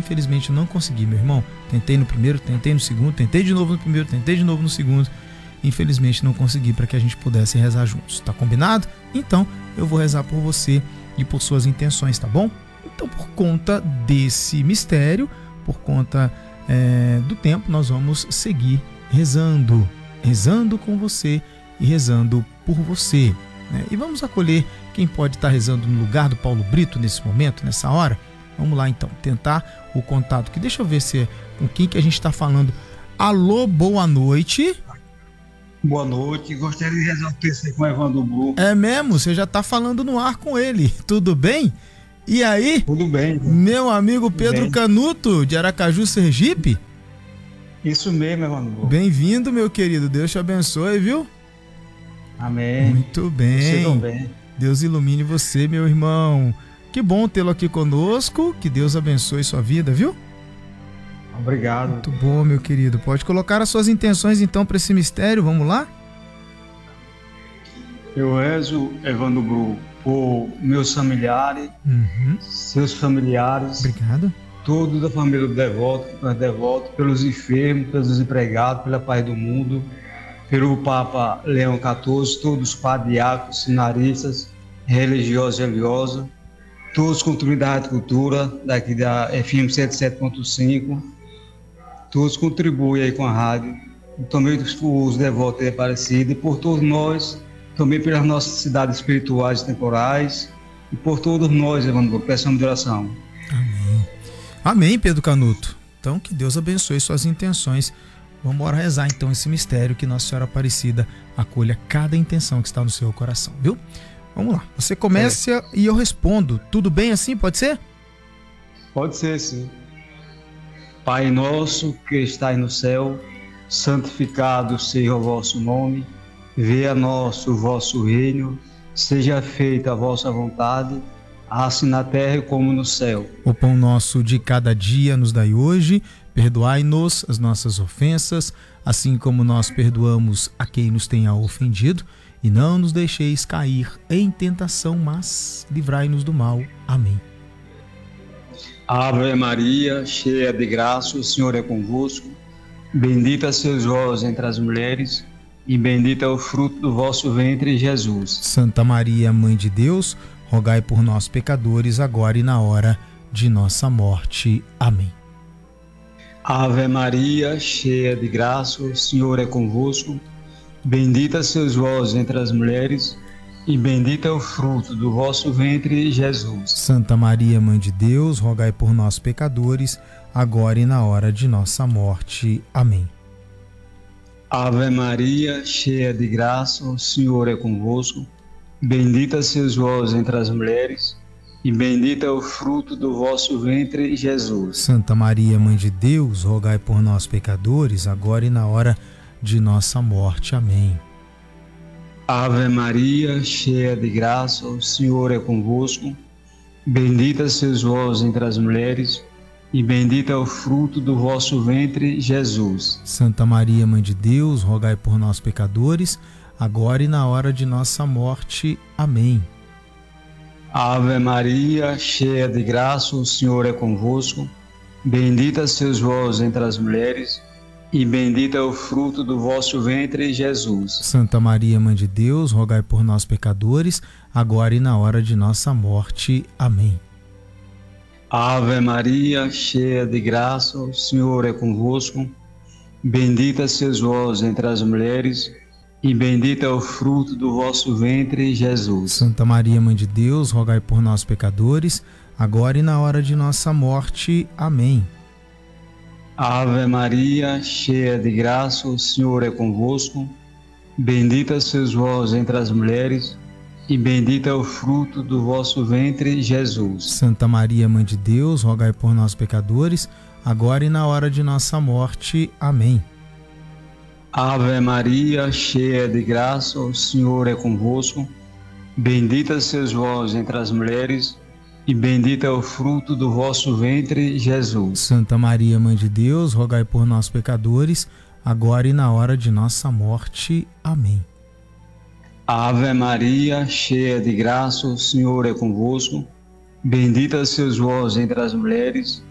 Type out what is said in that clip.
infelizmente não consegui, meu irmão. Tentei no primeiro, tentei no segundo, tentei de novo no primeiro, tentei de novo no segundo. Infelizmente não consegui para que a gente pudesse rezar juntos. Tá combinado? Então eu vou rezar por você e por suas intenções, tá bom? Então, por conta desse mistério, por conta do tempo, nós vamos seguir rezando com você e rezando por você, né? E vamos acolher quem pode estar rezando no lugar do Paulo Brito nesse momento, nessa hora. Vamos lá então, tentar o contato, que deixa eu ver se é com quem que a gente está falando. Alô, boa noite. Boa noite, gostaria de rezar o terceiro com o Evandro Bru. É mesmo? Você já está falando no ar com ele, tudo bem? E aí? Tudo bem. Meu amigo Pedro Canuto, de Aracaju, Sergipe? Isso mesmo, Evandro Bru. Bem-vindo, meu querido, Deus te abençoe, viu? Amém. Muito bem. Você também. Deus ilumine você, meu irmão. Que bom tê-lo aqui conosco, que Deus abençoe sua vida, viu? Obrigado. Muito bom, meu querido. Pode colocar as suas intenções então para esse mistério, vamos lá? Eu rezo, Evandro Bru, por meus familiares, seus familiares. Obrigado. Todos da família do devoto, pelos enfermos, pelos desempregados, pela paz do mundo, pelo Papa Leão XIV, todos os padres, diáconos, seminaristas, religiosos e religiosas, todos com comunidade de cultura, daqui da FM 107.5, todos contribuem aí com a rádio, também os devotos de Aparecida, e por todos nós, também pelas nossas cidades espirituais e temporais, e por todos nós, Evandro, peçamos de oração. Amém. Amém, Pedro Canuto. Então, que Deus abençoe suas intenções. Vamos orar, rezar então esse mistério, que Nossa Senhora Aparecida acolha cada intenção que está no seu coração, viu? Vamos lá, você começa e eu respondo. Tudo bem assim, pode ser? Pode ser, sim. Pai nosso que estais no céu, santificado seja o vosso nome, venha a nós o vosso reino, seja feita a vossa vontade, assim na terra como no céu. O pão nosso de cada dia nos dai hoje, perdoai-nos as nossas ofensas, assim como nós perdoamos a quem nos tenha ofendido, e não nos deixeis cair em tentação, mas livrai-nos do mal. Amém. Ave Maria, cheia de graça, o Senhor é convosco. Bendita sois vós entre as mulheres, e bendito é o fruto do vosso ventre, Jesus. Santa Maria, Mãe de Deus, rogai por nós, pecadores, agora e na hora de nossa morte. Amém. Ave Maria, cheia de graça, o Senhor é convosco. Bendita sois vós entre as mulheres, e bendito é o fruto do vosso ventre, Jesus. Santa Maria, Mãe de Deus, rogai por nós, pecadores, agora e na hora de nossa morte. Amém. Ave Maria, cheia de graça, o Senhor é convosco. Bendita sois vós entre as mulheres, e bendito é o fruto do vosso ventre, Jesus. Santa Maria, Mãe de Deus, rogai por nós, pecadores, agora e na hora de nossa morte. Amém. Ave Maria, cheia de graça, o Senhor é convosco. Bendita sois vós entre as mulheres, e bendito é o fruto do vosso ventre, Jesus. Santa Maria, Mãe de Deus, rogai por nós, pecadores, agora e na hora de nossa morte. Amém. Ave Maria, cheia de graça, o Senhor é convosco. Bendita sois vós entre as mulheres, e bendito é o fruto do vosso ventre, Jesus. Santa Maria, Mãe de Deus, rogai por nós, pecadores, agora e na hora de nossa morte. Amém. Ave Maria, cheia de graça, o Senhor é convosco. Bendita sois vós entre as mulheres, e bendito é o fruto do vosso ventre, Jesus. Santa Maria, Mãe de Deus, rogai por nós, pecadores, agora e na hora de nossa morte. Amém. Ave Maria, cheia de graça, o Senhor é convosco. Bendita sois vós entre as mulheres, e bendito é o fruto do vosso ventre, Jesus. Santa Maria, Mãe de Deus, rogai por nós, pecadores, agora e na hora de nossa morte. Amém. Ave Maria, cheia de graça, o Senhor é convosco. Bendita sois vós entre as mulheres, e bendito é o fruto do vosso ventre, Jesus. Santa Maria, Mãe de Deus, rogai por nós, pecadores, agora e na hora de nossa morte. Amém. Ave Maria, cheia de graça, o Senhor é convosco. Bendita sois vós entre as mulheres,